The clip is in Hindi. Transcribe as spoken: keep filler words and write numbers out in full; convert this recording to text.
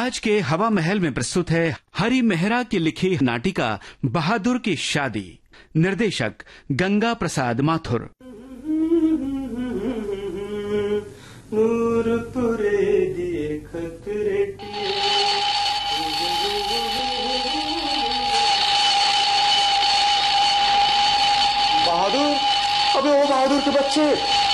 आज के हवा महल में प्रस्तुत है हरि मेहरा की लिखी नाटिका बहादुर की शादी। निर्देशक गंगा प्रसाद माथुर। नूरपुरे दिए खतरे बहादुर, अबे ओ बहादुर के बच्चे,